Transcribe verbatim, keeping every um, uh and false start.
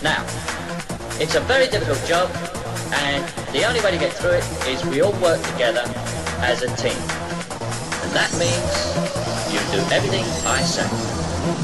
Now, it's a very difficult job, and the only way to get through it is we all work together as a team. And that means you do everything I say.